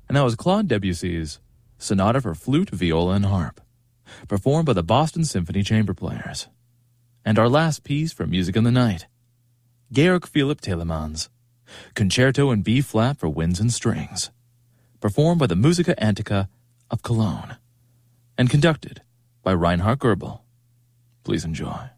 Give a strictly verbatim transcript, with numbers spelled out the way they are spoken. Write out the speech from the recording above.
And that was Claude Debussy's Sonata for Flute, Viola, and Harp, performed by the Boston Symphony Chamber Players. And our last piece from Music in the Night, Georg Philipp Telemann's Concerto in B-flat for Winds and Strings, performed by the Musica Antica of Cologne, and conducted by Reinhard Goebel. Please enjoy.